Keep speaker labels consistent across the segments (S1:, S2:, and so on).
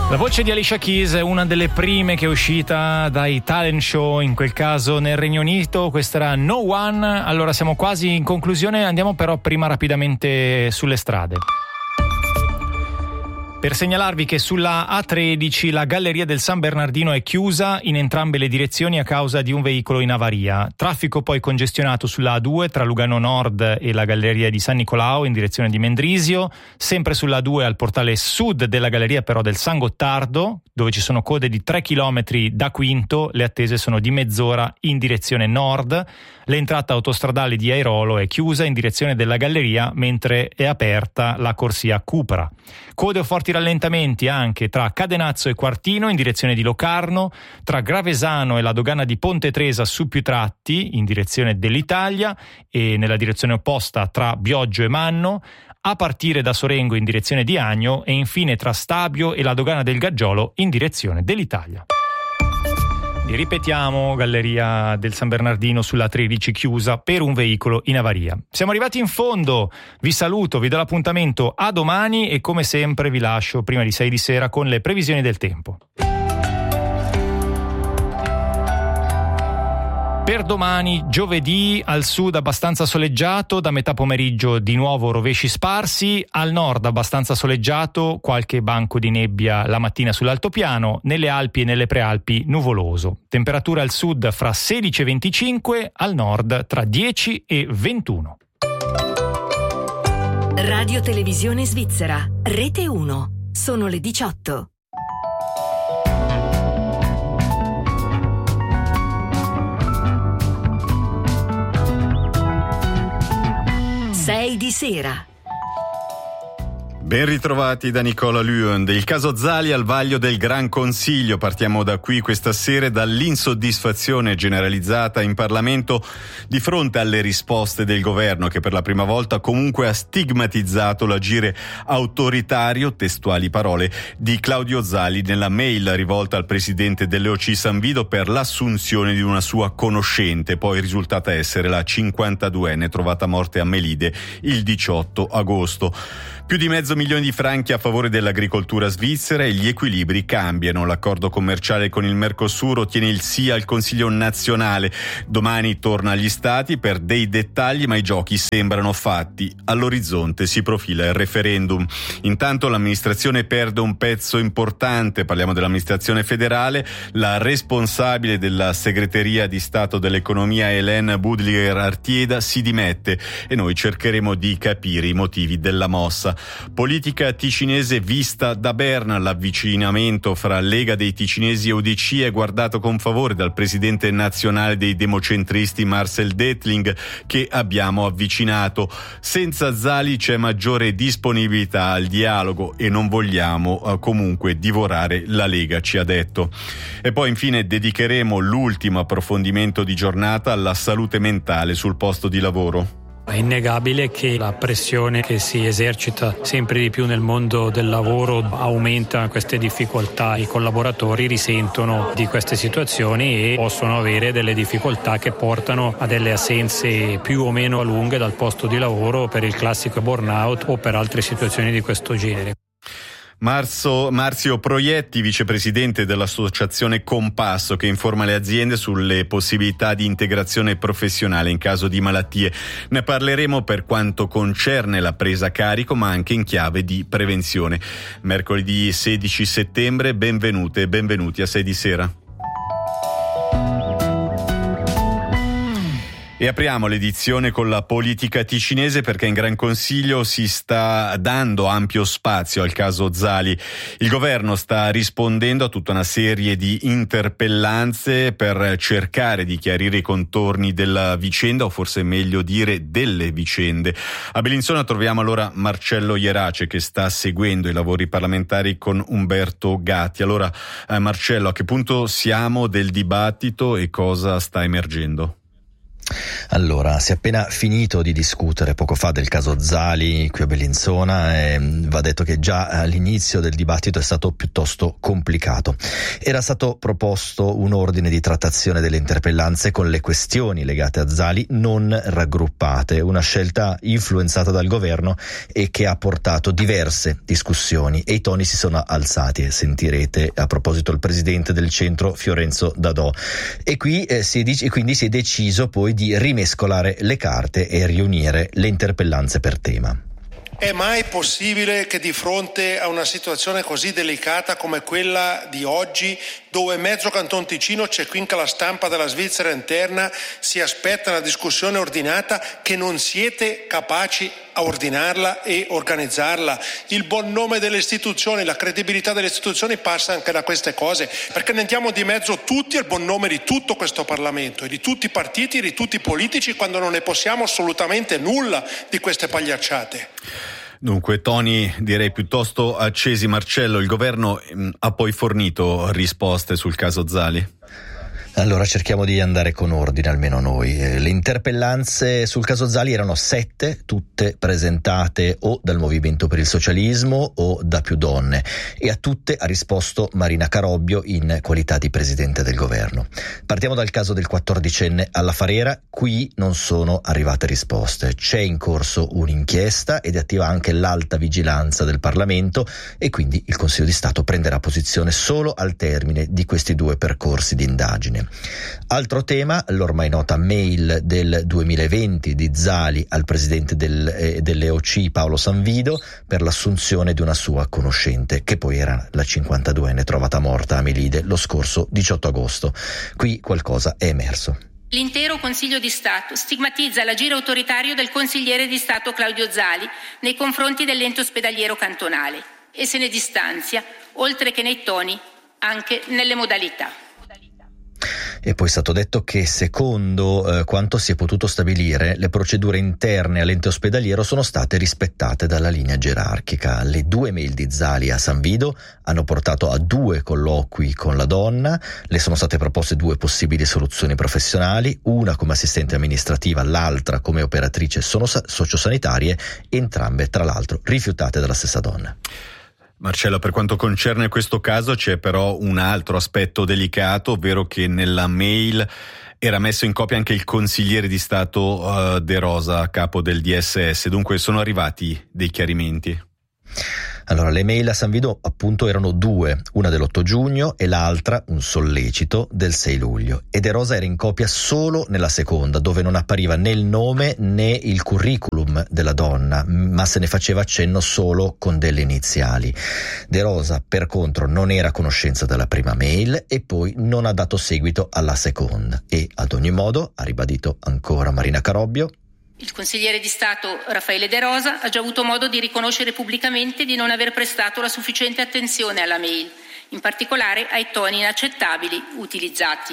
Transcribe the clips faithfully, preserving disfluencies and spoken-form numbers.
S1: La voce di Alicia Keys è una delle prime che è uscita dai talent show, in quel caso nel Regno Unito. Questa era No One. Allora siamo quasi in conclusione, andiamo però prima rapidamente sulle strade. Per segnalarvi che sulla A tredici la galleria del San Bernardino è chiusa in entrambe le direzioni a causa di un veicolo in avaria. Traffico poi congestionato sulla A due tra Lugano Nord e la galleria di San Nicolao in direzione di Mendrisio. Sempre sulla A due al portale sud della galleria però del San Gottardo, dove ci sono code di tre chilometri da Quinto. Le attese sono di mezz'ora in direzione nord. L'entrata autostradale di Airolo è chiusa in direzione della galleria, mentre è aperta la corsia Cupra. Code o forti rallentamenti anche tra Cadenazzo e Quartino in direzione di Locarno, tra Gravesano e la dogana di Ponte Tresa su più tratti in direzione dell'Italia e nella direzione opposta tra Bioggio e Manno, a partire da Sorengo in direzione di Agno e infine tra Stabio e la dogana del Gaggiolo in direzione dell'Italia. E ripetiamo, galleria del San Bernardino sulla tredici chiusa per un veicolo in avaria. Siamo arrivati in fondo, vi saluto, vi do l'appuntamento a domani e come sempre vi lascio prima di sei di sera con le previsioni del tempo. Per domani, giovedì, al sud abbastanza soleggiato, da metà pomeriggio di nuovo rovesci sparsi, al nord abbastanza soleggiato, qualche banco di nebbia la mattina sull'altopiano, nelle Alpi e nelle Prealpi nuvoloso. Temperatura al sud fra sedici e venticinque, al nord tra dieci e ventuno.
S2: Radio Televisione Svizzera, Rete uno, sono le diciotto. sei di sera.
S3: Ben ritrovati da Nicola Luond. Il caso Zali al vaglio del Gran Consiglio. Partiamo da qui questa sera, dall'insoddisfazione generalizzata in Parlamento di fronte alle risposte del governo, che per la prima volta comunque ha stigmatizzato l'agire autoritario, testuali parole, di Claudio Zali nella mail rivolta al presidente dell'E O C San Vito per l'assunzione di una sua conoscente, poi risultata essere la cinquantaduenne trovata morta a Melide il diciotto agosto. Più di mezzo milione di franchi a favore dell'agricoltura svizzera e gli equilibri cambiano. L'accordo commerciale con il Mercosur ottiene il sì al Consiglio nazionale. Domani torna agli Stati per dei dettagli, ma i giochi sembrano fatti. All'orizzonte si profila il referendum. Intanto l'amministrazione perde un pezzo importante. Parliamo dell'amministrazione federale. La responsabile della segreteria di Stato dell'Economia, Hélène Budliger-Artieda, si dimette e noi cercheremo di capire i motivi della mossa. Politica ticinese vista da Berna. L'avvicinamento fra Lega dei Ticinesi e U D C è guardato con favore dal presidente nazionale dei democentristi Marcel Detling, che abbiamo avvicinato. Senza Zali c'è maggiore disponibilità al dialogo e non vogliamo uh, comunque divorare la Lega, ci ha detto. E poi infine dedicheremo l'ultimo approfondimento di giornata alla salute mentale sul posto di lavoro.
S4: È innegabile che la pressione che si esercita sempre di più nel mondo del lavoro aumenta queste difficoltà. I collaboratori risentono di queste situazioni e possono avere delle difficoltà che portano a delle assenze più o meno lunghe dal posto di lavoro per il classico burnout o per altre situazioni di questo genere.
S3: Marzo, Marzio Proietti, vicepresidente dell'associazione Compasso, che informa le aziende sulle possibilità di integrazione professionale in caso di malattie. Ne parleremo per quanto concerne la presa a carico, ma anche in chiave di prevenzione. Mercoledì sedici settembre, benvenute e benvenuti a sei di sera. E apriamo l'edizione con la politica ticinese, perché in Gran Consiglio si sta dando ampio spazio al caso Zali. Il governo sta rispondendo a tutta una serie di interpellanze per cercare di chiarire i contorni della vicenda, o forse meglio dire delle vicende. A Bellinzona troviamo allora Marcello Ierace, che sta seguendo i lavori parlamentari con Umberto Gatti. Allora eh, Marcello, a che punto siamo del dibattito e cosa sta emergendo?
S5: Allora, si è appena finito di discutere poco fa del caso Zali qui a Bellinzona e va detto che già all'inizio del dibattito è stato piuttosto complicato. Era stato proposto un ordine di trattazione delle interpellanze con le questioni legate a Zali non raggruppate, una scelta influenzata dal governo e che ha portato diverse discussioni e i toni si sono alzati, e sentirete a proposito il presidente del centro Fiorenzo Dadò. E qui eh, si è dic- quindi si è deciso poi di rimescolare le carte e riunire le interpellanze per tema.
S6: È mai possibile che di fronte a una situazione così delicata come quella di oggi, dove mezzo Canton Ticino c'è qui anche la stampa della Svizzera interna, si aspetta una discussione ordinata, che non siete capaci a ordinarla e organizzarla? Il buon nome delle istituzioni, la credibilità delle istituzioni passa anche da queste cose, perché ne andiamo di mezzo tutti al buon nome di tutto questo Parlamento e di tutti i partiti e di tutti i politici, quando non ne possiamo assolutamente nulla di queste pagliacciate.
S3: Dunque, toni direi piuttosto accesi. Marcello, il governo mh, ha poi fornito risposte sul caso Zali?
S5: Allora cerchiamo di andare con ordine, almeno noi. Le interpellanze sul caso Zali erano sette, tutte presentate o dal Movimento per il Socialismo o da Più Donne, e a tutte ha risposto Marina Carobbio in qualità di Presidente del Governo. Partiamo dal caso del quattordicenne alla Farera. Qui non sono arrivate risposte. C'è in corso un'inchiesta ed è attiva anche l'alta vigilanza del Parlamento e quindi il Consiglio di Stato prenderà posizione solo al termine di questi due percorsi di indagine. Altro tema, l'ormai nota mail del duemilaventi di Zali al presidente del, eh, dell'E O C Paolo Sanvido per l'assunzione di una sua conoscente, che poi era la cinquantaduenne trovata morta a Melide lo scorso diciotto agosto. Qui qualcosa è emerso.
S7: L'intero Consiglio di Stato stigmatizza l'agire autoritario del consigliere di Stato Claudio Zali nei confronti dell'ente ospedaliero cantonale e se ne distanzia, oltre che nei toni, anche nelle modalità.
S5: E poi è stato detto che secondo eh, quanto si è potuto stabilire, le procedure interne all'ente ospedaliero sono state rispettate dalla linea gerarchica. Le due mail di Zali a Sanvido hanno portato a due colloqui con la donna, le sono state proposte due possibili soluzioni professionali, una come assistente amministrativa, l'altra come operatrice sono sociosanitarie, entrambe tra l'altro rifiutate dalla stessa donna.
S3: Marcello, per quanto concerne questo caso c'è però un altro aspetto delicato, ovvero che nella mail era messo in copia anche il consigliere di Stato uh, De Rosa, capo del D S S, dunque sono arrivati dei chiarimenti.
S5: Allora, le mail a Sanvido appunto erano due, una dell'otto giugno e l'altra, un sollecito, del sei luglio. E De Rosa era in copia solo nella seconda, dove non appariva né il nome né il curriculum della donna, ma se ne faceva accenno solo con delle iniziali. De Rosa, per contro, non era a conoscenza della prima mail e poi non ha dato seguito alla seconda. E, ad ogni modo, ha ribadito ancora Marina Carobbio,
S7: il consigliere di Stato Raffaele De Rosa ha già avuto modo di riconoscere pubblicamente di non aver prestato la sufficiente attenzione alla mail, in particolare ai toni inaccettabili utilizzati.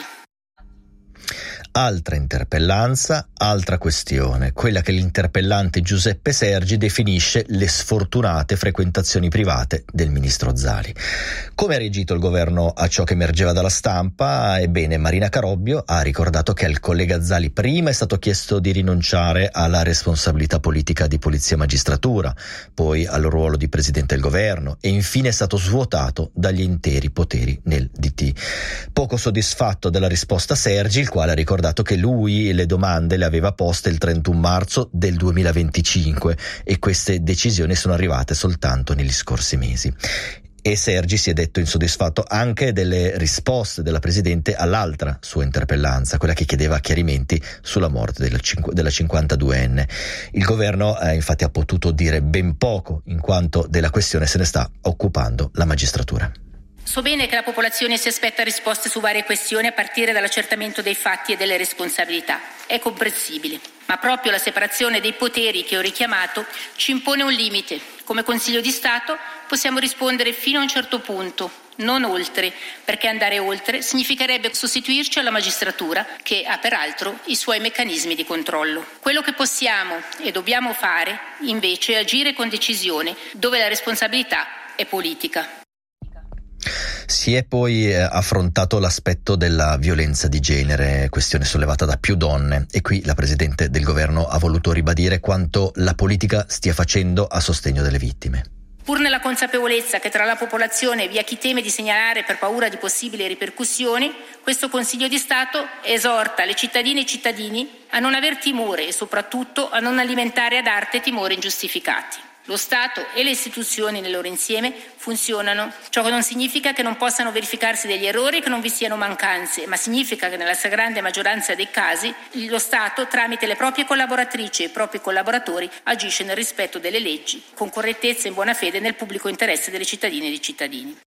S5: Altra interpellanza, altra questione, quella che l'interpellante Giuseppe Sergi definisce le sfortunate frequentazioni private del ministro Zali. Come ha reagito il governo a ciò che emergeva dalla stampa? Ebbene, Marina Carobbio ha ricordato che al collega Zali prima è stato chiesto di rinunciare alla responsabilità politica di Polizia e Magistratura, poi al ruolo di Presidente del Governo e infine è stato svuotato dagli interi poteri nel D T. Poco soddisfatto della risposta Sergi, il quale ha ricordato che lui le domande le aveva poste il trentuno marzo del duemilaventicinque e queste decisioni sono arrivate soltanto negli scorsi mesi. E Sergi si è detto insoddisfatto anche delle risposte della Presidente all'altra sua interpellanza, quella che chiedeva chiarimenti sulla morte della, cinqu- della cinquantaduenne. Il governo eh, infatti ha potuto dire ben poco, in quanto della questione se ne sta occupando la magistratura.
S7: So bene che la popolazione si aspetta risposte su varie questioni a partire dall'accertamento dei fatti e delle responsabilità. È comprensibile, ma proprio la separazione dei poteri che ho richiamato ci impone un limite. Come Consiglio di Stato possiamo rispondere fino a un certo punto, non oltre, perché andare oltre significherebbe sostituirci alla magistratura, che ha peraltro i suoi meccanismi di controllo. Quello che possiamo e dobbiamo fare, invece, è agire con decisione, dove la responsabilità è politica.
S5: Si è poi eh, affrontato l'aspetto della violenza di genere, questione sollevata da più donne, e qui la Presidente del Governo ha voluto ribadire quanto la politica stia facendo a sostegno delle vittime.
S7: Pur nella consapevolezza che tra la popolazione vi è chi teme di segnalare per paura di possibili ripercussioni, questo Consiglio di Stato esorta le cittadine e i cittadini a non aver timore e soprattutto a non alimentare ad arte timori ingiustificati. Lo Stato e le istituzioni nel loro insieme funzionano. Ciò non significa che non possano verificarsi degli errori e che non vi siano mancanze, ma significa che nella stragrande maggioranza dei casi lo Stato, tramite le proprie collaboratrici e i propri collaboratori, agisce nel rispetto delle leggi, con correttezza e in buona fede nel pubblico interesse delle cittadine e dei cittadini.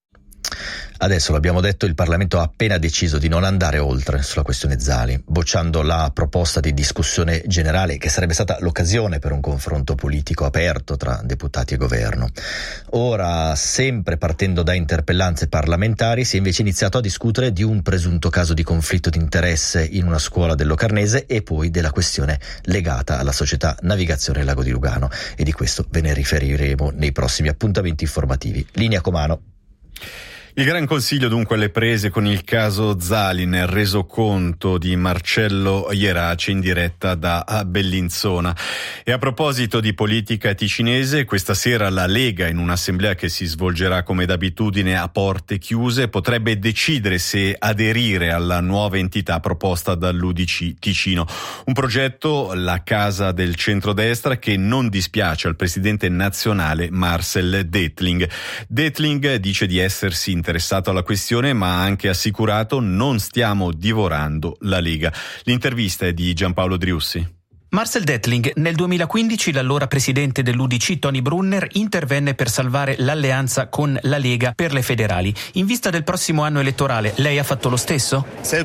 S5: Adesso l'abbiamo detto, il Parlamento ha appena deciso di non andare oltre sulla questione Zali, bocciando la proposta di discussione generale che sarebbe stata l'occasione per un confronto politico aperto tra deputati e governo. Ora, sempre partendo da interpellanze parlamentari, si è invece iniziato a discutere di un presunto caso di conflitto di interesse in una scuola del Locarnese e poi della questione legata alla società Navigazione Lago di Lugano, e di questo ve ne riferiremo nei prossimi appuntamenti informativi. Linea Comano.
S3: Il Gran Consiglio dunque alle prese con il caso Zali, nel resoconto di Marcello Ieraci in diretta da Bellinzona. E a proposito di politica ticinese, questa sera la Lega, in un'assemblea che si svolgerà come d'abitudine a porte chiuse, potrebbe decidere se aderire alla nuova entità proposta dall'U D C Ticino. Un progetto, la Casa del Centrodestra, che non dispiace al presidente nazionale Marcel Detling. Detling dice di essersi interessato alla questione, ma ha anche assicurato: non stiamo divorando la Lega. L'intervista è di Giampaolo Driussi.
S8: Marcel Detling, nel duemilaquindici l'allora presidente dell'U D C Tony Brunner intervenne per salvare l'alleanza con la Lega per le federali. In vista del prossimo anno elettorale, lei ha fatto lo stesso?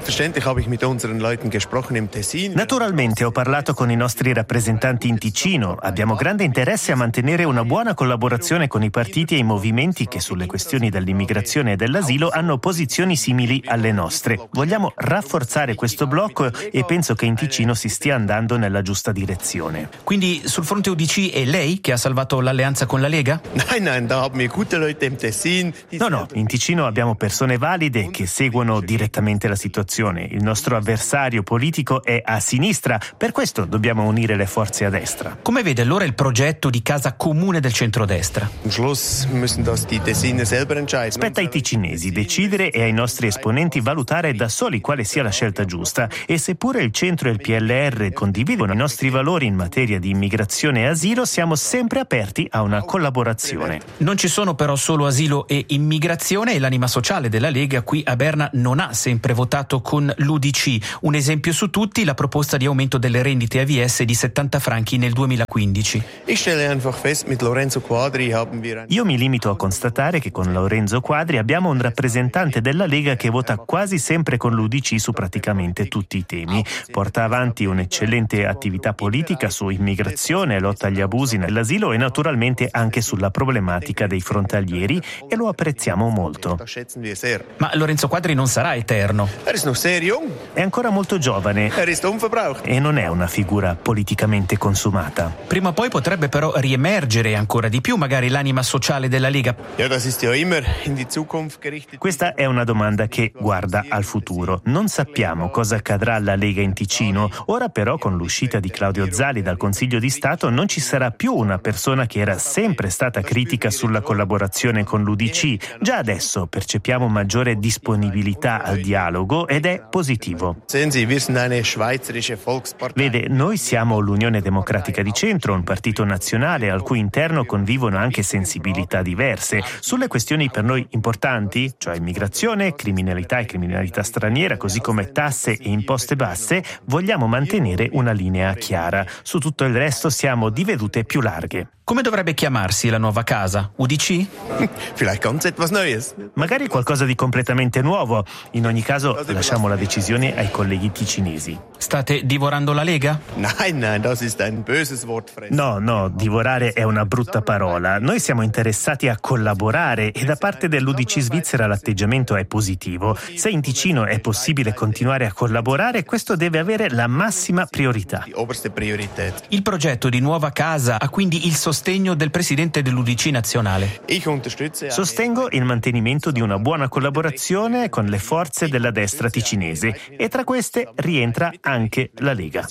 S9: Naturalmente ho parlato con i nostri rappresentanti in Ticino. Abbiamo grande interesse a mantenere una buona collaborazione con i partiti e i movimenti che sulle questioni dell'immigrazione e dell'asilo hanno posizioni simili alle nostre. Vogliamo rafforzare questo blocco e penso che in Ticino si stia andando nella giusta direzione.
S8: Quindi sul fronte U D C è lei che ha salvato l'alleanza con la Lega?
S9: No, no, in Ticino abbiamo persone valide che seguono direttamente la situazione. Il nostro avversario politico è a sinistra, per questo dobbiamo unire le forze a destra.
S8: Come vede allora il progetto di casa comune del centrodestra?
S9: Spetta ai ticinesi decidere e ai nostri esponenti valutare da soli quale sia la scelta giusta, e seppure il centro e il P L R condividono i nostri valori in materia di immigrazione e asilo, siamo sempre aperti a una collaborazione.
S8: Non ci sono però solo asilo e immigrazione, e l'anima sociale della Lega qui a Berna non ha sempre votato con l'U D C. Un esempio su tutti, la proposta di aumento delle rendite A V S di settanta franchi nel duemilaquindici.
S9: Io mi limito a constatare che con Lorenzo Quadri abbiamo un rappresentante della Lega che vota quasi sempre con l'U D C su praticamente tutti i temi. Porta avanti un'eccellente attività politica su immigrazione, lotta agli abusi nell'asilo e naturalmente anche sulla problematica dei frontalieri, e lo apprezziamo molto.
S8: Ma Lorenzo Quadri non sarà eterno.
S9: È ancora molto giovane e non è una figura politicamente consumata.
S8: Prima o poi potrebbe però riemergere ancora di più magari l'anima sociale della Lega.
S9: Questa è una domanda che guarda al futuro. Non sappiamo cosa accadrà alla Lega in Ticino. Ora però, con l'uscita di Claudio Zali dal Consiglio di Stato, non ci sarà più una persona che era sempre stata critica sulla collaborazione con l'U D C. Già adesso percepiamo maggiore disponibilità al dialogo ed è positivo. Vede, noi siamo l'Unione Democratica di Centro, un partito nazionale al cui interno convivono anche sensibilità diverse. Sulle questioni per noi importanti, cioè immigrazione, criminalità e criminalità straniera, così come tasse e imposte basse, vogliamo mantenere una linea chiara. Su tutto il resto siamo di vedute più larghe.
S8: Come dovrebbe chiamarsi la nuova casa? U D C?
S9: Magari qualcosa di completamente nuovo. In ogni caso lasciamo la decisione ai colleghi ticinesi.
S8: State divorando la Lega?
S9: No, no, divorare è una brutta parola. Noi siamo interessati a collaborare e da parte dell'U D C Svizzera l'atteggiamento è positivo. Se in Ticino è possibile continuare a collaborare, questo deve avere la massima priorità.
S8: Il progetto di nuova casa ha quindi il sostegno sostegno del presidente dell'U D C nazionale.
S9: Sostengo il mantenimento di una buona collaborazione con le forze della destra ticinese e tra queste rientra anche la Lega.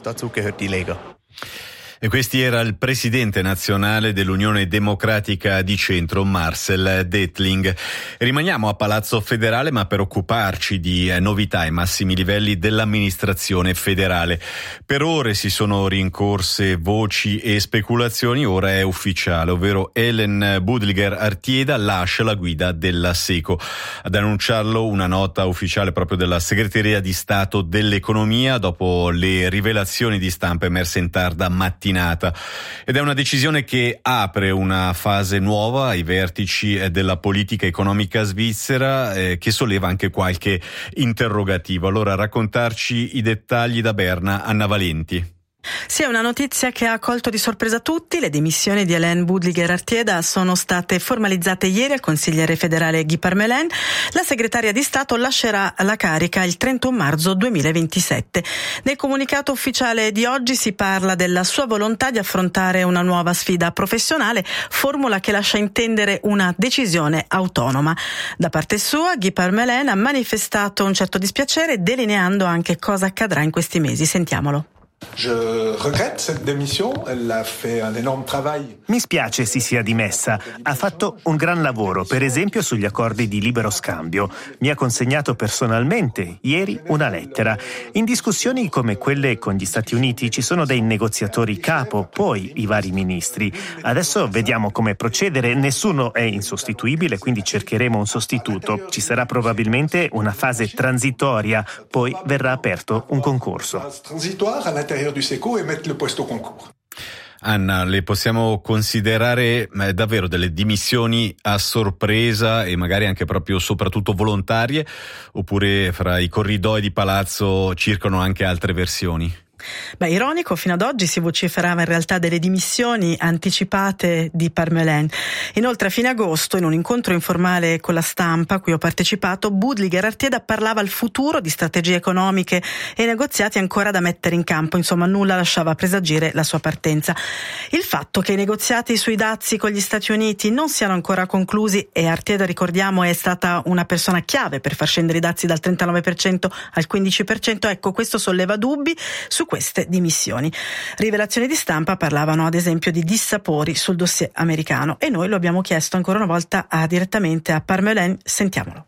S3: E questi era il presidente nazionale dell'Unione Democratica di Centro, Marcel Dettling. Rimaniamo a Palazzo Federale, ma per occuparci di novità ai massimi livelli dell'amministrazione federale. Per ore si sono rincorse voci e speculazioni, ora è ufficiale, ovvero Hélène Budliger-Artieda lascia la guida della SECO. Ad annunciarlo una nota ufficiale proprio della Segreteria di Stato dell'Economia dopo le rivelazioni di stampa emerse in tarda mattinata. Ed è una decisione che apre una fase nuova ai vertici della politica economica svizzera, eh, che solleva anche qualche interrogativo. Allora, a raccontarci i dettagli da Berna, Anna Valenti.
S10: Sì, è una notizia che ha colto di sorpresa tutti. Le dimissioni di Hélène Budliger-Artieda sono state formalizzate ieri al consigliere federale Guy Parmelin. La segretaria di Stato lascerà la carica il trentuno marzo duemilaventisette. Nel comunicato ufficiale di oggi si parla della sua volontà di affrontare una nuova sfida professionale, formula che lascia intendere una decisione autonoma. Da parte sua, Guy Parmelin ha manifestato un certo dispiacere, delineando anche cosa accadrà in questi mesi. Sentiamolo.
S9: Mi spiace si sia dimessa. Ha fatto un gran lavoro, per esempio sugli accordi di libero scambio. Mi ha consegnato personalmente ieri una lettera. In discussioni come quelle con gli Stati Uniti ci sono dei negoziatori capo, poi i vari ministri. Adesso vediamo come procedere. Nessuno è insostituibile, quindi cercheremo un sostituto. Ci sarà probabilmente una fase transitoria, poi verrà aperto un concorso.
S3: Du SECO e mettere il posto concorso. Anna, le possiamo considerare eh, davvero delle dimissioni a sorpresa e magari anche proprio soprattutto volontarie, oppure fra i corridoi di palazzo circolano anche altre versioni?
S10: Beh, ironico, fino ad oggi si vociferava in realtà delle dimissioni anticipate di Parmelin. Inoltre a fine agosto, in un incontro informale con la stampa a cui ho partecipato, Budliger-Artieda parlava al futuro di strategie economiche e negoziati ancora da mettere in campo. Insomma, nulla lasciava presagire la sua partenza. Il fatto che i negoziati sui dazi con gli Stati Uniti non siano ancora conclusi, e Artieda, ricordiamo, è stata una persona chiave per far scendere i dazi dal trentanove per cento al quindici per cento, ecco, questo solleva dubbi su queste dimissioni. Rivelazioni di stampa parlavano ad esempio di dissapori sul dossier americano e noi lo abbiamo chiesto ancora una volta a, direttamente a Parmelin. Sentiamolo.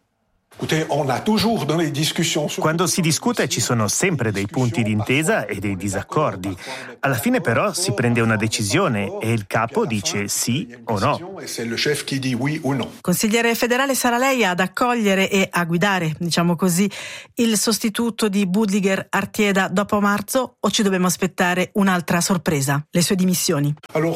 S9: Quando si discute ci sono sempre dei punti di intesa e dei disaccordi. Alla fine però si prende una decisione e il capo dice sì o no.
S10: Consigliere federale, sarà lei ad accogliere e a guidare, diciamo così, il sostituto di Budliger-Artieda dopo marzo, o ci dobbiamo aspettare un'altra sorpresa, le sue dimissioni?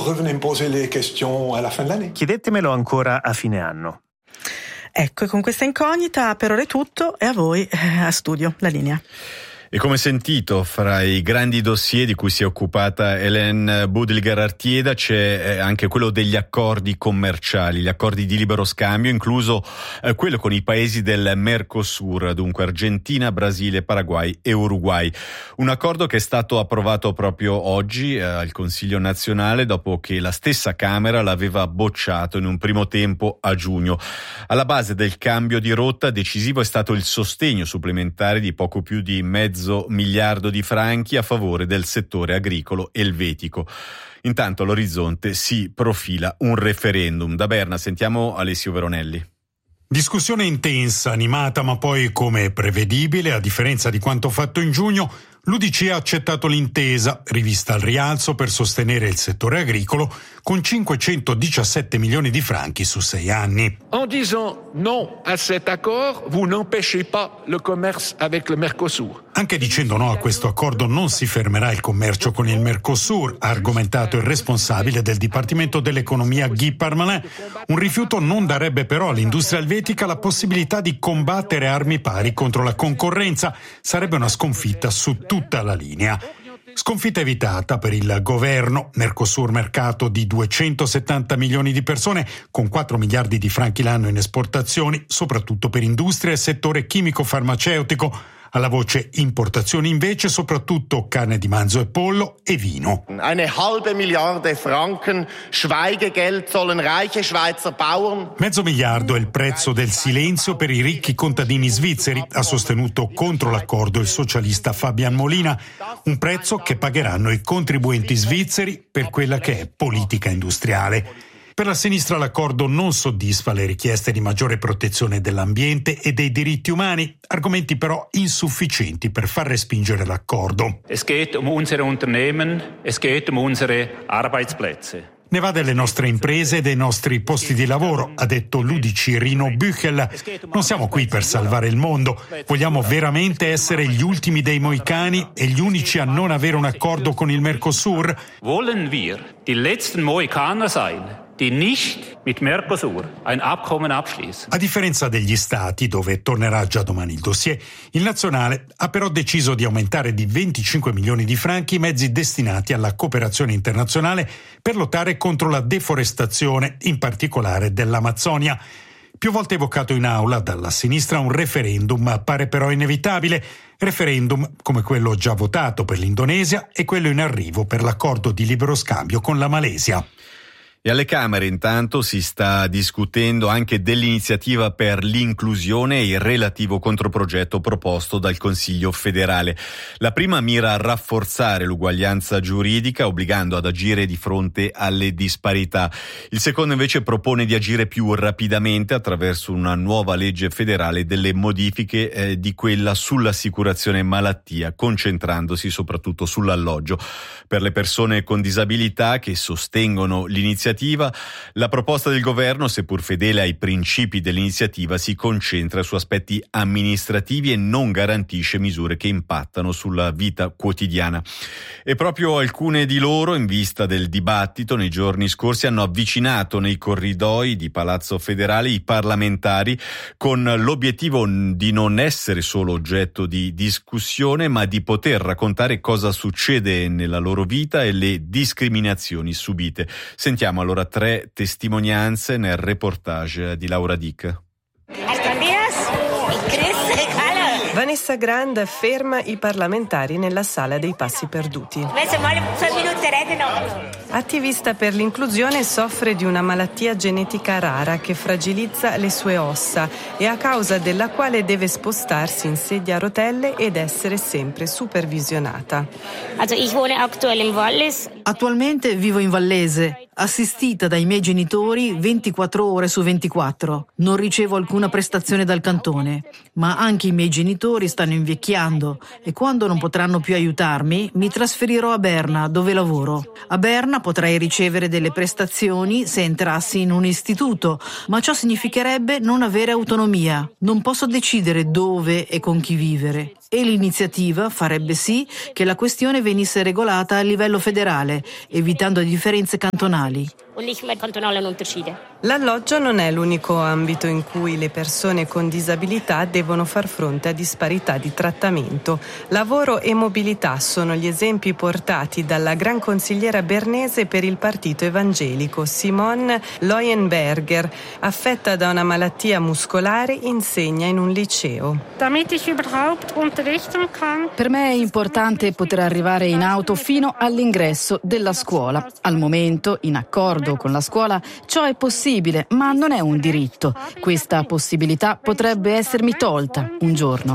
S9: Chiedetemelo ancora a fine anno.
S10: Ecco, e con questa incognita per ora è tutto, e a voi eh, a studio la linea.
S3: E come sentito, fra i grandi dossier di cui si è occupata Hélène Budliger-Artieda c'è anche quello degli accordi commerciali, gli accordi di libero scambio, incluso eh, quello con i paesi del Mercosur, dunque Argentina, Brasile, Paraguay e Uruguay. Un accordo che è stato approvato proprio oggi eh, al Consiglio nazionale, dopo che la stessa Camera l'aveva bocciato in un primo tempo a giugno. Alla base del cambio di rotta decisivo è stato il sostegno supplementare di poco più di mezzo miliardo di franchi a favore del settore agricolo elvetico. Intanto all'orizzonte si profila un referendum. Da Berna sentiamo Alessio Veronelli.
S11: Discussione intensa, animata, ma poi, come prevedibile, a differenza di quanto fatto in giugno, l'U D C ha accettato l'intesa, rivista al rialzo per sostenere il settore agricolo, con cinquecentodiciassette milioni di franchi su sei anni.
S12: En disant non à cet accord, vous n'empêchez pas le commerce avec le Mercosur.
S11: Anche dicendo no a questo accordo non si fermerà il commercio con il Mercosur, ha argomentato il responsabile del Dipartimento dell'Economia Guy Parmelin. Un rifiuto non darebbe però all'industria elvetica la possibilità di combattere a armi pari contro la concorrenza. Sarebbe una sconfitta su tutta la linea. Sconfitta evitata per il governo. Mercosur, mercato di duecentosettanta milioni di persone, con quattro miliardi di franchi l'anno in esportazioni, soprattutto per industria e settore chimico-farmaceutico. Alla voce importazioni invece soprattutto carne di manzo e pollo e vino.
S13: Eine halbe Milliarde Franken Schweigegeld sollen reiche Schweizer Bauern.
S11: Mezzo miliardo è il prezzo del silenzio per i ricchi contadini svizzeri, ha sostenuto contro l'accordo il socialista Fabian Molina, un prezzo che pagheranno i contribuenti svizzeri per quella che è politica industriale. Per la sinistra l'accordo non soddisfa le richieste di maggiore protezione dell'ambiente e dei diritti umani, argomenti però insufficienti per far respingere l'accordo.
S14: Es geht um unsere Unternehmen, es geht um unsere Arbeitsplätze.
S11: Ne va delle nostre imprese e dei nostri posti di lavoro, ha detto l'U D C Rino Büchel. Non siamo qui per salvare il mondo, vogliamo veramente essere gli ultimi dei mohicani e gli unici a non avere un accordo con il Mercosur?
S14: Wollen wir die letzten Mohikaner sein, die nicht mit Mercosur ein Abkommen abschließen?
S11: A differenza degli stati, dove tornerà già domani il dossier, il nazionale ha però deciso di aumentare di venticinque milioni di franchi i mezzi destinati alla cooperazione internazionale per lottare contro la deforestazione, in particolare dell'Amazzonia. Più volte evocato in aula dalla sinistra, un referendum appare però inevitabile. Referendum come quello già votato per l'Indonesia e quello in arrivo per l'accordo di libero scambio con la Malesia.
S3: E alle Camere intanto si sta discutendo anche dell'iniziativa per l'inclusione e il relativo controprogetto proposto dal Consiglio federale. La prima mira a rafforzare l'uguaglianza giuridica obbligando ad agire di fronte alle disparità. Il secondo invece propone di agire più rapidamente attraverso una nuova legge federale delle modifiche eh, di quella sull'assicurazione malattia, concentrandosi soprattutto sull'alloggio. Per le persone con disabilità che sostengono l'iniziativa, la proposta del governo, seppur fedele ai principi dell'iniziativa, si concentra su aspetti amministrativi e non garantisce misure che impattano sulla vita quotidiana. E proprio alcune di loro, in vista del dibattito nei giorni scorsi, hanno avvicinato nei corridoi di Palazzo Federale i parlamentari con l'obiettivo di non essere solo oggetto di discussione, ma di poter raccontare cosa succede nella loro vita e le discriminazioni subite. Sentiamo allora tre testimonianze nel reportage di Laura Dick.
S15: Vanessa Grand ferma i parlamentari nella sala dei passi perduti. Attivista per l'inclusione, soffre di una malattia genetica rara che fragilizza le sue ossa e a causa della quale deve spostarsi in sedia a rotelle ed essere sempre supervisionata.
S16: Attualmente vivo in Vallese, assistita dai miei genitori ventiquattro ore su ventiquattro. Non ricevo alcuna prestazione dal cantone, ma anche i miei genitori stanno invecchiando e quando non potranno più aiutarmi mi trasferirò a Berna, dove lavoro. A Berna potrei ricevere delle prestazioni se entrassi in un istituto, ma ciò significherebbe non avere autonomia. Non posso decidere dove e con chi vivere. E l'iniziativa farebbe sì che la questione venisse regolata a livello federale, evitando differenze cantonali.
S15: L'alloggio non è l'unico ambito in cui le persone con disabilità devono far fronte a disparità di trattamento. Lavoro e mobilità sono gli esempi portati dalla gran consigliera bernese per il partito evangelico Simone Leuenberger. Affetta da una malattia muscolare, insegna in un liceo.
S17: Per me è importante poter arrivare in auto fino all'ingresso della scuola. Al momento, in accordo con la scuola, ciò è possibile, ma non è un diritto. Questa possibilità potrebbe essermi tolta un giorno.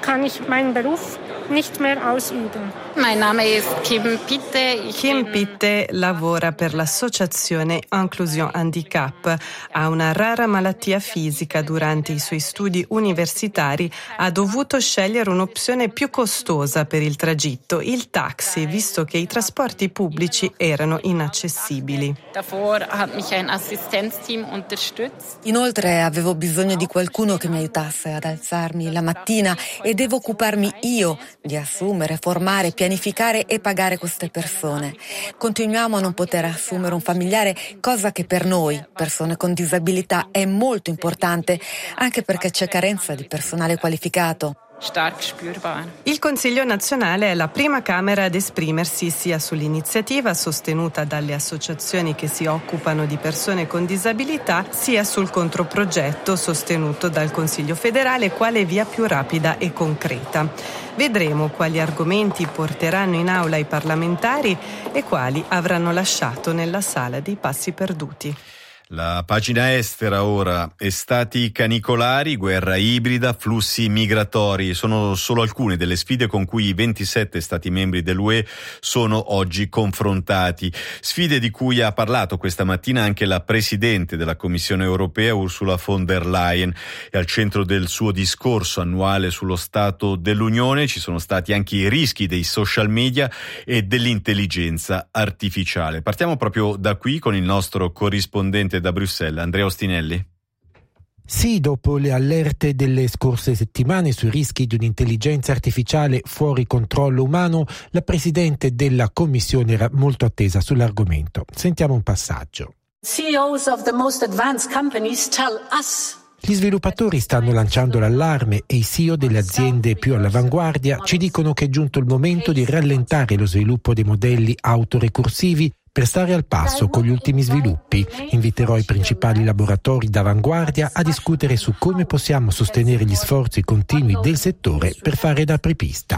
S15: Mein Name ist Kim Pitte. Kim Pitte lavora per l'associazione Inclusion Handicap. Ha una rara malattia fisica. Durante i suoi studi universitari ha dovuto scegliere un'opzione più costosa per il tragitto, il taxi, visto che i trasporti pubblici erano inaccessibili.
S18: Inoltre avevo bisogno di qualcuno che mi aiutasse ad alzarmi la mattina e devo occuparmi io di assumere, formare, pianificare e pagare queste persone. Continuiamo a non poter assumere un familiare, cosa che per noi, persone con disabilità, è molto importante, anche perché c'è carenza di personale qualificato.
S15: Il Consiglio nazionale è la prima Camera ad esprimersi sia sull'iniziativa sostenuta dalle associazioni che si occupano di persone con disabilità, sia sul controprogetto sostenuto dal Consiglio federale quale via più rapida e concreta. Vedremo quali argomenti porteranno in aula i parlamentari e quali avranno lasciato nella sala dei passi perduti.
S3: La pagina estera ora, estati canicolari, guerra ibrida, flussi migratori, sono solo alcune delle sfide con cui i ventisette stati membri dell'U E sono oggi confrontati. Sfide di cui ha parlato questa mattina anche la Presidente della Commissione Europea Ursula von der Leyen, e al centro del suo discorso annuale sullo Stato dell'Unione ci sono stati anche i rischi dei social media e dell'intelligenza artificiale. Partiamo proprio da qui con il nostro corrispondente da Bruxelles, Andrea Ostinelli.
S19: Sì, dopo le allerte delle scorse settimane sui rischi di un'intelligenza artificiale fuori controllo umano, la Presidente della Commissione era molto attesa sull'argomento. Sentiamo un passaggio.
S20: C E Os of the most advanced companies tell us
S19: Gli sviluppatori stanno lanciando l'allarme e i C E O delle aziende più all'avanguardia ci dicono che è giunto il momento di rallentare lo sviluppo dei modelli autorecursivi per stare al passo con gli ultimi sviluppi. Inviterò i principali laboratori d'avanguardia a discutere su come possiamo sostenere gli sforzi continui del settore per fare da apripista.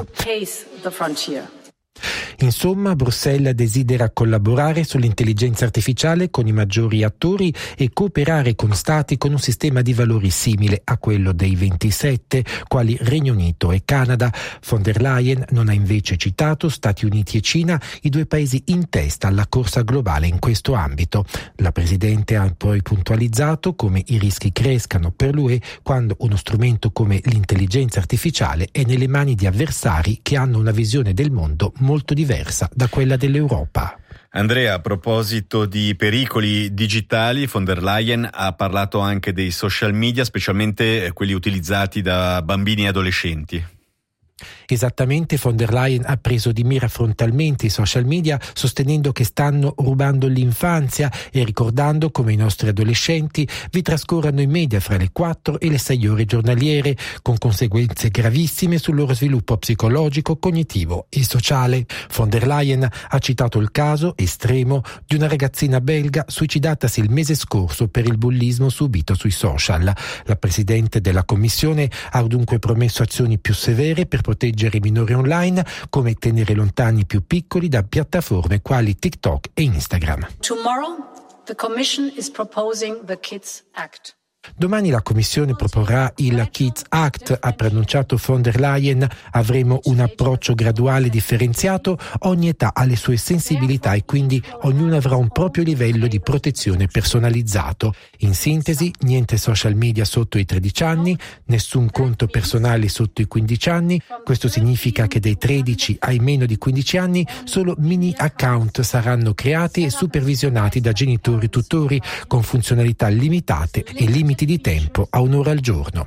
S19: Insomma, Bruxelles desidera collaborare sull'intelligenza artificiale con i maggiori attori e cooperare con stati con un sistema di valori simile a quello dei ventisette, quali Regno Unito e Canada. Von der Leyen non ha invece citato Stati Uniti e Cina, i due paesi in testa alla corsa globale in questo ambito. La Presidente ha poi puntualizzato come i rischi crescano per l'U E quando uno strumento come l'intelligenza artificiale è nelle mani di avversari che hanno una visione del mondo molto diversa da quella dell'Europa.
S3: Andrea, a proposito di pericoli digitali, von der Leyen ha parlato anche dei social media, specialmente quelli utilizzati da bambini e adolescenti.
S19: Esattamente, von der Leyen ha preso di mira frontalmente i social media, sostenendo che stanno rubando l'infanzia e ricordando come i nostri adolescenti vi trascorrano i media fra le quattro e le sei ore giornaliere, con conseguenze gravissime sul loro sviluppo psicologico, cognitivo e sociale. Von der Leyen ha citato il caso estremo di una ragazzina belga suicidatasi il mese scorso per il bullismo subito sui social. La Presidente della Commissione ha dunque promesso azioni più severe per proteggere i minori online, come tenere lontani i più piccoli da piattaforme quali TikTok e Instagram.
S20: Tomorrow, the Commission is proposing the Kids Act.
S19: Domani la Commissione proporrà il Kids Act, ha preannunciato von der Leyen. Avremo un approccio graduale differenziato, ogni età ha le sue sensibilità e quindi ognuno avrà un proprio livello di protezione personalizzato. In sintesi, niente social media sotto i tredici anni, nessun conto personale sotto i quindici anni. Questo significa che dai tredici ai meno di quindici anni solo mini account saranno creati e supervisionati da genitori tutori con funzionalità limitate e limiti di tempo a un'ora al giorno.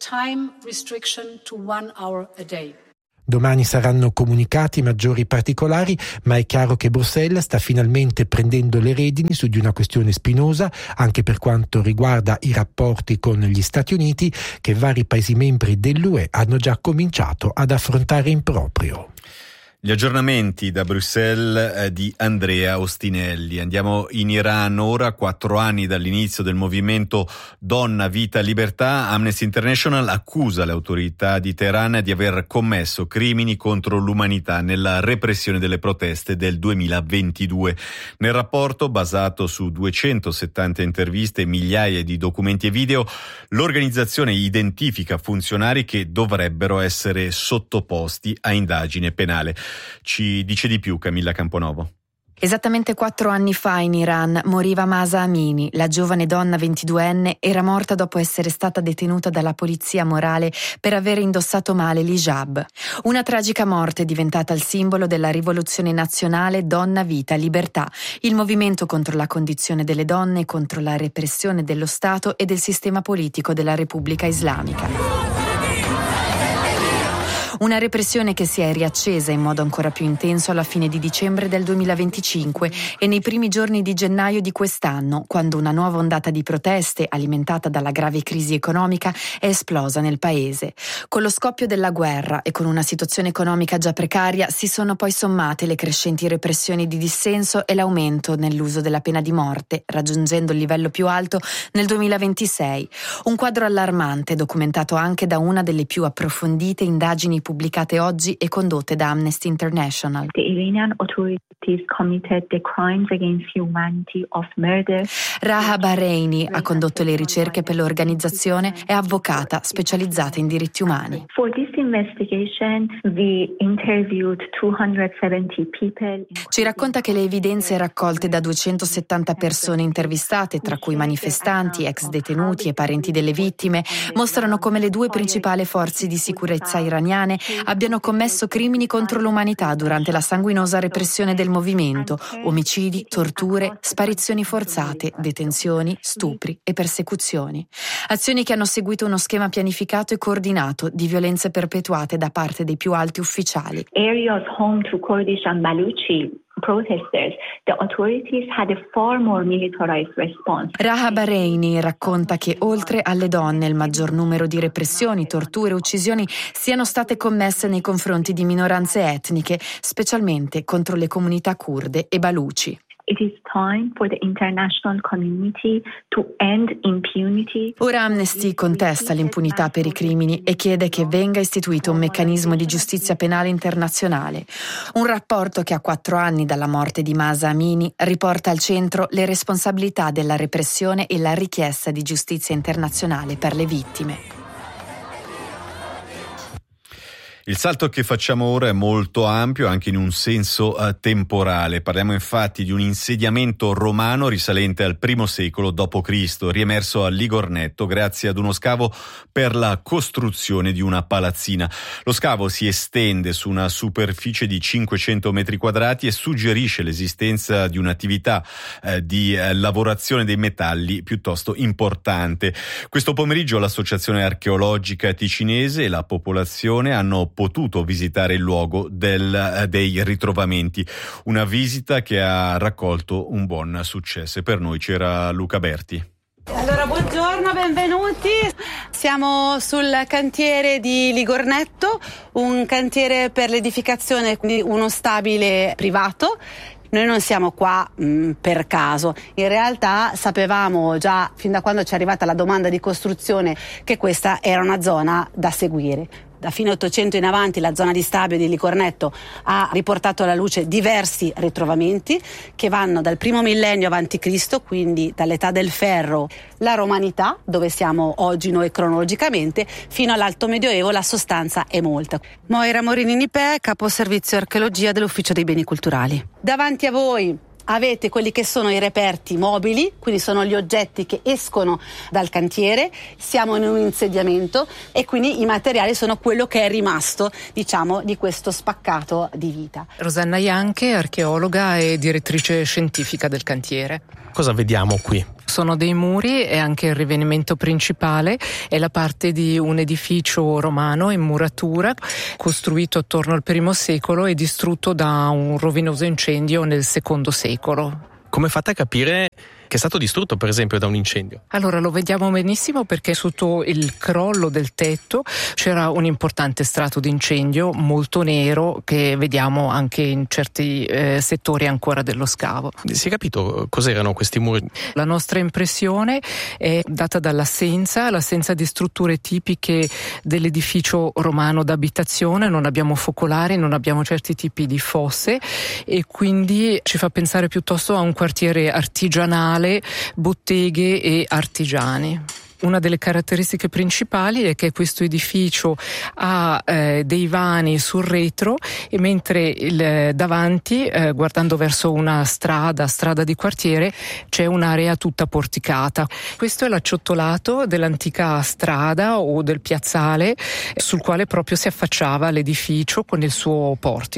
S19: Domani saranno comunicati maggiori particolari, ma è chiaro che Bruxelles sta finalmente prendendo le redini su di una questione spinosa, anche per quanto riguarda i rapporti con gli Stati Uniti, che vari Paesi membri dell'U E hanno già cominciato ad affrontare in proprio.
S3: Gli aggiornamenti da Bruxelles eh, di Andrea Ostinelli. Andiamo in Iran ora, quattro anni dall'inizio del movimento Donna, Vita, Libertà. Amnesty International accusa le autorità di Teheran di aver commesso crimini contro l'umanità nella repressione delle proteste del duemilaventidue. Nel rapporto, basato su duecentosettanta interviste e migliaia di documenti e video, l'organizzazione identifica funzionari che dovrebbero essere sottoposti a indagine penale. Ci dice di più Camilla Camponovo.
S21: Esattamente quattro anni fa in Iran moriva Mahsa Amini, la giovane donna ventiduenne, era morta dopo essere stata detenuta dalla polizia morale per aver indossato male l'hijab. Una tragica morte diventata il simbolo della rivoluzione nazionale Donna, Vita, Libertà, il movimento contro la condizione delle donne, contro la repressione dello Stato e del sistema politico della Repubblica Islamica. Una repressione che si è riaccesa in modo ancora più intenso alla fine di dicembre del duemilaventicinque e nei primi giorni di gennaio di quest'anno, quando una nuova ondata di proteste, alimentata dalla grave crisi economica, è esplosa nel paese. Con lo scoppio della guerra e con una situazione economica già precaria si sono poi sommate le crescenti repressioni di dissenso e l'aumento nell'uso della pena di morte, raggiungendo il livello più alto nel duemilaventisei. Un quadro allarmante documentato anche da una delle più approfondite indagini pubblicate oggi e condotte da Amnesty International.
S1: The Iranian authorities committed the crimes against humanity of murder.
S21: Raha Bahreini ha condotto le ricerche per l'organizzazione, è avvocata specializzata in diritti umani.
S1: For this investigation, we interviewed duecentosettanta people.
S21: Ci racconta che le evidenze raccolte da duecentosettanta persone intervistate, tra cui manifestanti, ex detenuti e parenti delle vittime, mostrano come le due principali forze di sicurezza iraniane abbiano commesso crimini contro l'umanità durante la sanguinosa repressione del movimento: omicidi, torture, sparizioni forzate, detenzioni, stupri e persecuzioni. Azioni che hanno seguito uno schema pianificato e coordinato di violenze perpetuate da parte dei più alti ufficiali.
S1: Areas home to Kurdish and Baluchi protesters, the authorities had a far more militarized response.
S21: Raha Bahreini racconta che oltre alle donne il maggior numero di repressioni, torture e uccisioni siano state commesse nei confronti di minoranze etniche, specialmente contro le comunità curde e baluci.
S1: It is time for the international community to end impunity.
S21: Ora Amnesty contesta l'impunità per i crimini e chiede che venga istituito un meccanismo di giustizia penale internazionale. Un rapporto che a quattro anni dalla morte di Mahsa Amini riporta al centro le responsabilità della repressione e la richiesta di giustizia internazionale per le vittime.
S3: Il salto che facciamo ora è molto ampio anche in un senso uh, temporale. Parliamo infatti di un insediamento romano risalente al primo secolo dopo Cristo, riemerso a Ligornetto grazie ad uno scavo per la costruzione di una palazzina. Lo scavo si estende su una superficie di cinquecento metri quadrati e suggerisce l'esistenza di un'attività uh, di uh, lavorazione dei metalli piuttosto importante. Questo pomeriggio l'Associazione Archeologica Ticinese e la popolazione hanno potuto visitare il luogo del, dei ritrovamenti, una visita che ha raccolto un buon successo. E per noi c'era Luca Berti.
S22: Allora, buongiorno, benvenuti. Siamo sul cantiere di Ligornetto, un cantiere per l'edificazione di uno stabile privato. Noi non siamo qua mh, per caso, in realtà sapevamo già fin da quando ci è arrivata la domanda di costruzione che questa era una zona da seguire. Da fine Ottocento in avanti la zona di Stabio di Ligornetto ha riportato alla luce diversi ritrovamenti che vanno dal primo millennio avanti Cristo, quindi dall'età del ferro, la romanità, dove siamo oggi noi cronologicamente, fino all'alto medioevo. La sostanza è molta. Moira Morini Nipè, capo servizio archeologia dell'Ufficio dei Beni Culturali. Davanti a voi avete quelli che sono i reperti mobili, quindi sono gli oggetti che escono dal cantiere. Siamo in un insediamento e quindi i materiali sono quello che è rimasto, diciamo, di questo spaccato di vita.
S23: Rosanna Ianche, archeologa e direttrice scientifica del cantiere.
S24: Cosa vediamo qui?
S23: Sono dei muri e anche il rivestimento principale è la parte di un edificio romano in muratura costruito attorno al primo secolo e distrutto da un rovinoso incendio nel secondo secolo.
S24: Come fate a capire che è stato distrutto, per esempio, da un incendio?
S23: Allora, lo vediamo benissimo perché sotto il crollo del tetto c'era un importante strato di incendio molto nero che vediamo anche in certi eh, settori ancora dello scavo.
S24: Si è capito cos'erano questi muri?
S23: La nostra impressione è data dall'assenza, l'assenza di strutture tipiche dell'edificio romano d'abitazione. Non abbiamo focolari, non abbiamo certi tipi di fosse e quindi ci fa pensare piuttosto a un quartiere artigianale, botteghe e artigiani. Una delle caratteristiche principali è che questo edificio ha eh, dei vani sul retro e mentre il, davanti, eh, guardando verso una strada, strada di quartiere, c'è un'area tutta porticata. Questo è l'acciottolato dell'antica strada o del piazzale sul quale proprio si affacciava l'edificio con il suo portico.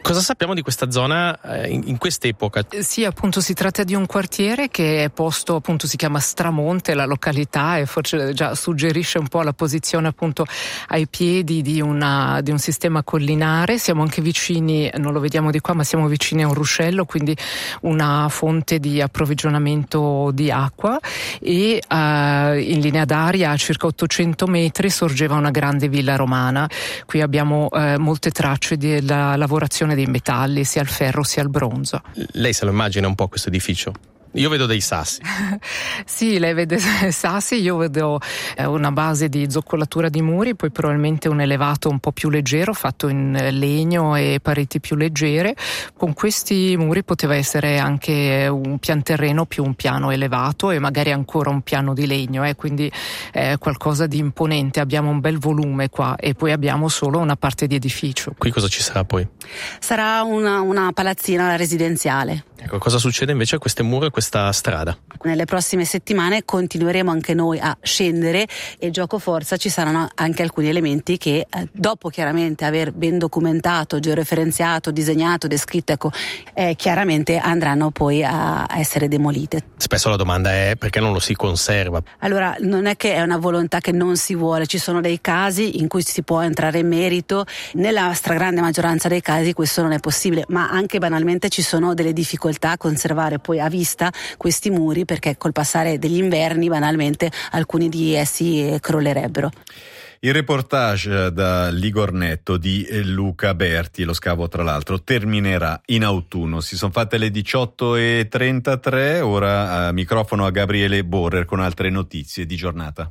S24: Cosa sappiamo di questa zona eh, in, in quest'epoca?
S23: Sì, appunto si tratta di un quartiere che è posto, appunto si chiama Stramonte, la località, e forse già suggerisce un po' la posizione appunto ai piedi di, una, di un sistema collinare. Siamo anche vicini, non lo vediamo di qua, ma siamo vicini a un ruscello, quindi una fonte di approvvigionamento di acqua, e uh, in linea d'aria a circa ottocento metri sorgeva una grande villa romana. Qui abbiamo uh, molte tracce della lavorazione dei metalli, sia il ferro sia il bronzo.
S24: Lei se lo immagina un po' questo edificio? Io vedo dei sassi.
S23: Sì, lei vede sassi, io vedo una base di zoccolatura di muri, poi probabilmente un elevato un po' più leggero fatto in legno e pareti più leggere. Con questi muri poteva essere anche un pianterreno più un piano elevato e magari ancora un piano di legno, eh, quindi è qualcosa di imponente. Abbiamo un bel volume qua e poi abbiamo solo una parte di edificio.
S24: Qui cosa ci sarà poi?
S22: Sarà una, una palazzina residenziale.
S24: Ecco, cosa succede invece a queste mura e questa strada?
S22: Nelle prossime settimane continueremo anche noi a scendere e gioco forza ci saranno anche alcuni elementi che eh, dopo chiaramente aver ben documentato, georeferenziato, disegnato, descritto, ecco, eh, chiaramente andranno poi a, a essere demolite.
S24: Spesso la domanda è perché non lo si conserva?
S22: Allora, non è che è una volontà che non si vuole, ci sono dei casi in cui si può entrare in merito, nella stragrande maggioranza dei casi questo non è possibile, ma anche banalmente ci sono delle difficoltà a conservare poi a vista questi muri, perché col passare degli inverni banalmente alcuni di essi crollerebbero.
S3: Il reportage da Ligornetto di Luca Berti, lo scavo tra l'altro terminerà in autunno. Si sono fatte le diciotto e trentatré, ora a microfono a Gabriele Borrer con altre notizie di giornata.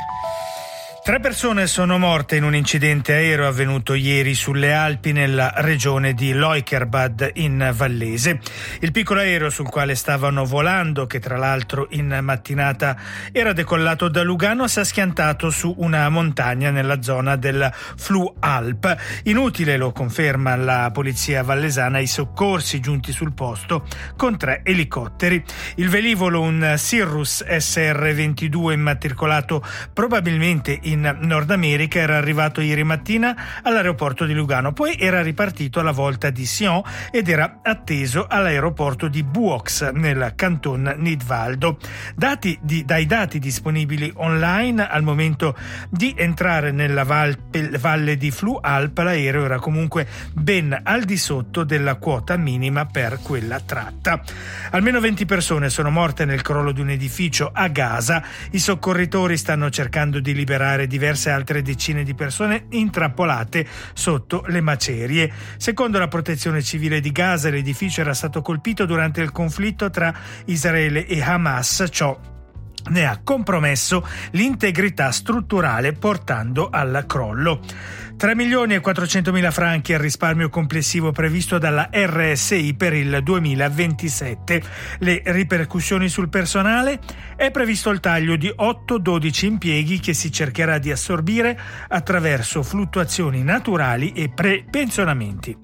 S2: Tre persone sono morte in un incidente aereo avvenuto ieri sulle Alpi nella regione di Leukerbad in Vallese. Il piccolo aereo sul quale stavano volando, che tra l'altro in mattinata era decollato da Lugano, si è schiantato su una montagna nella zona del Flu-Alp. Inutile, lo conferma la polizia vallesana, i soccorsi giunti sul posto con tre elicotteri. Il velivolo, un Cirrus S R ventidue immatricolato probabilmente in in Nord America, era arrivato ieri mattina all'aeroporto di Lugano, poi era ripartito alla volta di Sion ed era atteso all'aeroporto di Buox nel canton Nidwaldo. Dati di, dai dati disponibili online, al momento di entrare nella val, valle di Flu-Alp l'aereo era comunque ben al di sotto della quota minima per quella tratta. Almeno venti persone sono morte nel crollo di un edificio a Gaza. I soccorritori stanno cercando di liberare diverse altre decine di persone intrappolate sotto le macerie. Secondo la protezione civile di Gaza, l'edificio era stato colpito durante il conflitto tra Israele e Hamas. Ciò ne ha compromesso l'integrità strutturale, portando al crollo. tre milioni e quattrocentomila franchi è il risparmio complessivo previsto dalla R S I per il duemilaventisette. Le ripercussioni sul personale? È previsto il taglio di otto dodici impieghi che si cercherà di assorbire attraverso fluttuazioni naturali e prepensionamenti.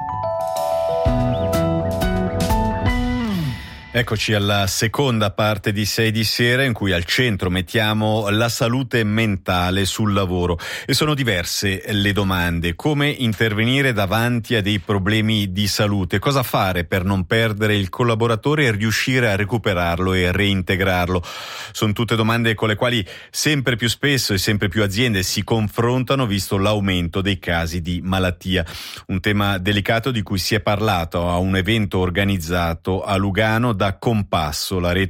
S3: Eccoci alla seconda parte di sei di sera, in cui al centro mettiamo la salute mentale sul lavoro, e sono diverse le domande. Come intervenire davanti a dei problemi di salute? Cosa fare per non perdere il collaboratore e riuscire a recuperarlo e reintegrarlo? Sono tutte domande con le quali sempre più spesso e sempre più aziende si confrontano, visto l'aumento dei casi di malattia. Un tema delicato di cui si è parlato a un evento organizzato a Lugano da Compasso, la rete